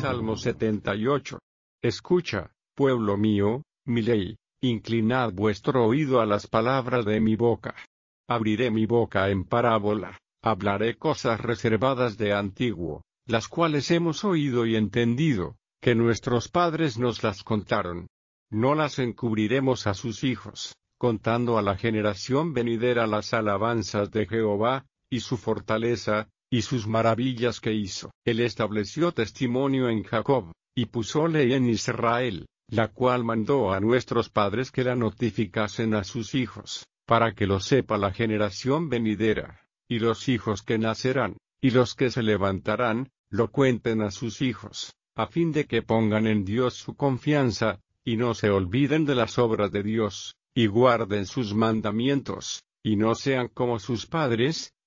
Salmo 78. Escucha, pueblo mío, mi ley, inclinad vuestro oído a las palabras de mi boca. Abriré mi boca en parábola, hablaré cosas reservadas de antiguo, las cuales hemos oído y entendido, que nuestros padres nos las contaron. No las encubriremos a sus hijos, contando a la generación venidera las alabanzas de Jehová, y su fortaleza, y sus maravillas que hizo. Él estableció testimonio en Jacob, y puso ley en Israel, la cual mandó a nuestros padres que la notificasen a sus hijos, para que lo sepa la generación venidera, y los hijos que nacerán, y los que se levantarán, lo cuenten a sus hijos, a fin de que pongan en Dios su confianza, y no se olviden de las obras de Dios, y guarden sus mandamientos, y no sean como sus padres,